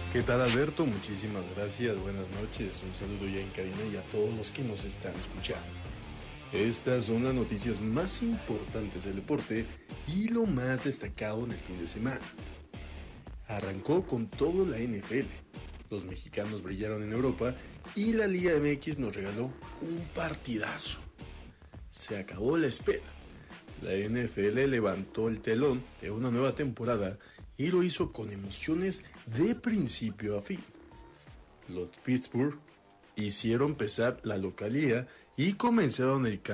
¿Qué tal, Alberto? Muchísimas gracias, buenas noches, un saludo ya en cabina y a todos los que nos están escuchando. Estas son las noticias más importantes del deporte y lo más destacado en el fin de semana. Arrancó con todo la NFL, los mexicanos brillaron en Europa y la Liga MX nos regaló un partidazo. Se acabó la espera. La NFL levantó el telón de una nueva temporada y lo hizo con emociones de principio a fin. Los Pittsburgh hicieron pesar la localía y comenzaron el